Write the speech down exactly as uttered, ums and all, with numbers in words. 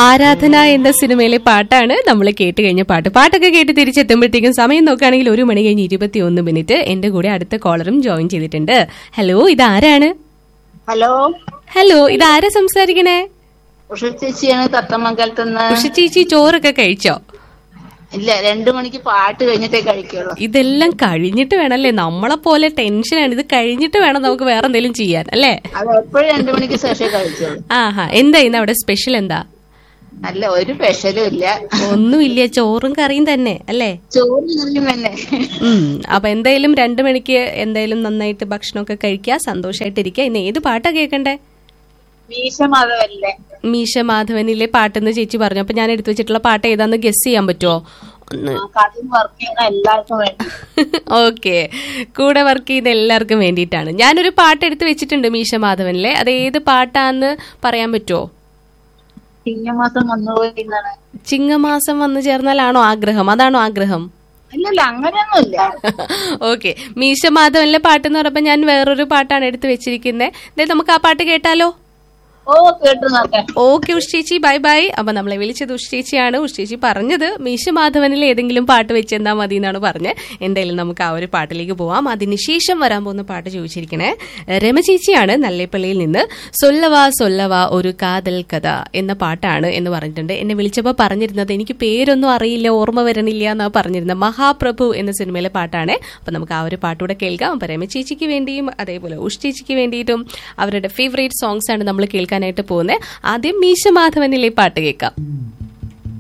ആരാധന എന്ന സിനിമയിലെ പാട്ടാണ് നമ്മൾ കേട്ട് കഴിഞ്ഞ പാട്ട്. പാട്ടൊക്കെ കേട്ട് തിരിച്ചെത്തുമ്പോഴത്തേക്കും സമയം നോക്കുകയാണെങ്കിൽ ഒരു മണി കഴിഞ്ഞ് ഇരുപത്തി ഒന്ന് മിനിറ്റ്. എന്റെ കൂടെ അടുത്ത കോളറും ജോയിൻ ചെയ്തിട്ടുണ്ട്. ഹലോ, ഇതാരാണ്? ഹലോ ഹലോ, ഇതാരാ സംസാരിക്കണേ? ഉഷ ചേച്ചിയാണ് തത്തമംഗലത്തുനിന്ന്. ഉഷ ചേച്ചി, ചോറൊക്കെ കഴിച്ചോ? ഇല്ല, രണ്ടു മണിക്ക് പാട്ട് കഴിഞ്ഞിട്ടേ കഴിക്കുള്ളൂ. ഇതെല്ലാം കഴിഞ്ഞിട്ട് വേണല്ലേ? നമ്മളെ പോലെ ടെൻഷനാണ്. ഇത് കഴിഞ്ഞിട്ട് വേണം നമുക്ക് വേറെ എന്തെങ്കിലും ചെയ്യാൻ, അല്ലേ? അത് എപ്പോഴും രണ്ടു മണിക്ക് ശേഷം കഴിച്ചോളൂ. ആഹാ, എന്താ ഇന്ന് അവിടെ സ്പെഷ്യൽ? എന്താ? അല്ല, ഒരു സ്പെഷ്യലും ഇല്ല, ഒന്നുമില്ല, ചോറും കറിയും തന്നെ അല്ലേ? ചോറും കറിയും തന്നെ. ഉം അപ്പൊ എന്തായാലും രണ്ടു മണിക്ക് എന്തായാലും നന്നായിട്ട് ഭക്ഷണമൊക്കെ കഴിക്കുക, സന്തോഷമായിട്ടിരിക്കുക. ഇന്ന് ഏത് പാട്ടാ കേൾക്കണ്ടേ? മീശ മാധവല്ലേ? മീശ മാധവനിലെ പാട്ടെന്ന് ചേച്ചി പറഞ്ഞു. അപ്പൊ ഞാൻ എടുത്തു വെച്ചിട്ടുള്ള പാട്ട് ഏതാന്ന് ഗസ് ചെയ്യാൻ പറ്റുമോ? ഒന്ന് വർക്ക് ചെയ്യുന്ന എല്ലാവർക്കും വേണ്ടി. ഓക്കെ, കൂടെ വർക്ക് ചെയ്യുന്ന എല്ലാവർക്കും വേണ്ടിയിട്ടാണ്. ഞാനൊരു പാട്ട് എടുത്ത് വെച്ചിട്ടുണ്ട് മീശ മാധവനിലെ. അത് ഏത് പാട്ടാന്ന് പറയാൻ പറ്റുമോ? ചിങ്ങമാസം വന്നുപോയി. ചിങ്ങമാസം വന്നു ചേർന്നാലാണോ ആഗ്രഹം? അതാണോ ആഗ്രഹം? ഇല്ലല്ല, അങ്ങനെയൊന്നുമില്ല. ഓക്കെ, മീശ മാധവനിലെ പാട്ടെന്ന് പറയുമ്പോ ഞാൻ വേറൊരു പാട്ടാണ് എടുത്ത് വെച്ചിരിക്കുന്നത്. നമുക്ക് ആ പാട്ട് കേട്ടാലോ? ഓ, കേട്ടു നോക്കാം. ഓക്കെ ഉഷ് ചേച്ചി, ബൈ ബൈ. അപ്പൊ നമ്മളെ വിളിച്ചത് ഉഷ് ചേച്ചിയാണ്. ഉഷ് ചേച്ചി പറഞ്ഞത് മീശ മാധവനിൽ ഏതെങ്കിലും പാട്ട് വെച്ചെന്താ മതി എന്നാണ് പറഞ്ഞത്. എന്തായാലും നമുക്ക് ആ ഒരു പാട്ടിലേക്ക് പോവാം. അതിനുശേഷം വരാൻ പോകുന്ന പാട്ട് ചോദിച്ചിരിക്കണേ രമ ചേച്ചിയാണ് നല്ലേപ്പള്ളിയിൽ നിന്ന്. സൊല്ലവാ സൊല്ലവാ ഒരു കാതൽ കഥ എന്ന പാട്ടാണ് എന്ന് പറഞ്ഞിട്ടുണ്ട്. എന്നെ വിളിച്ചപ്പോ പറഞ്ഞിരുന്നത് എനിക്ക് പേരൊന്നും അറിയില്ല, ഓർമ്മ വരണില്ല എന്നാ പറഞ്ഞിരുന്നത്. മഹാപ്രഭു എന്ന സിനിമയിലെ പാട്ടാണ്. അപ്പൊ നമുക്ക് ആ ഒരു പാട്ടൂടെ കേൾക്കാം. അപ്പൊ രമ ചേച്ചിക്ക് വേണ്ടിയും അതേപോലെ ഉഷ് ചേച്ചിക്ക് വേണ്ടിയിട്ടും അവരുടെ ഫേവറേറ്റ് സോങ്സ് ആണ് നമ്മൾ കേൾക്കാൻ ായിട്ട് പോകുന്നത്. ആദ്യം മീശ മാധവനിലെ പാട്ട് കേൾക്കാം.